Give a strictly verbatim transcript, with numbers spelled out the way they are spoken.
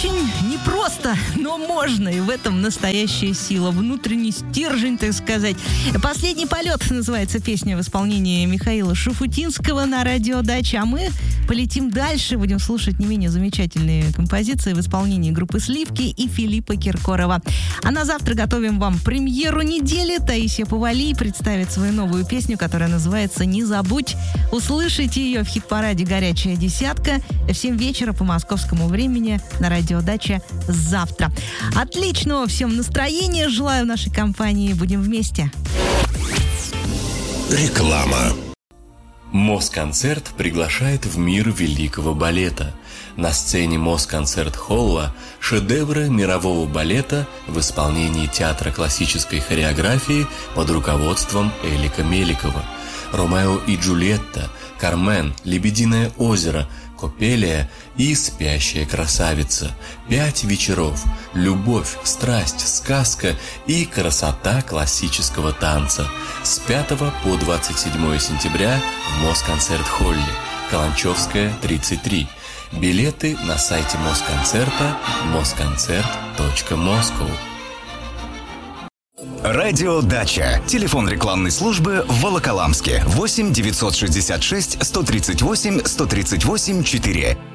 очень непросто, но можно, и в этом настоящая сила, внутренний стержень, так сказать. «Последний полет» называется песня в исполнении Михаила Шуфутинского на радио «Дача». А мы полетим дальше, будем слушать не менее замечательные композиции в исполнении группы «Сливки» и Филиппа Киркорова. А на завтра готовим вам премьеру недели. Таисия Повалий представит свою новую песню, которая называется «Не забудь». Услышите ее в хит-параде «Горячая десятка» в семь вечера по московскому времени на радио «Дача» завтра. Отличного всем настроения желаю в нашей компании. Будем вместе. Реклама. Москонцерт приглашает в мир великого балета. На сцене Москонцерт-холла шедевры мирового балета в исполнении театра классической хореографии под руководством Элика Меликова. «Ромео и Джульетта», «Кармен», «Лебединое озеро», «Копелия» и «Спящая красавица». Пять вечеров. Любовь, страсть, сказка и красота классического танца. С пятого по двадцать седьмое сентября в Москонцерт-холле. Каланчевская, тридцать три. Билеты на сайте Москонцерта москонцерт точка москва. Радио «Дача». Телефон рекламной службы в Волоколамске. восемь девятьсот шестьдесят шесть сто тридцать восемь сто тридцать восемь четыре.